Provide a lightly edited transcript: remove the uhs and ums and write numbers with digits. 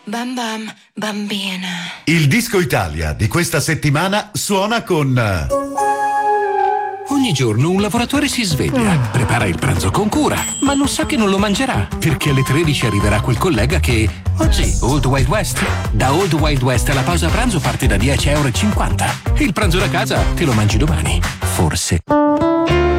Bam bam, bambina. Il Disco Italia di questa settimana suona con... Ogni giorno un lavoratore si sveglia, prepara il pranzo con cura, ma non sa che non lo mangerà, perché alle 13 arriverà quel collega che... Oggi, Old Wild West. Da Old Wild West la pausa pranzo parte da €10,50. Il pranzo da casa te lo mangi domani. Forse.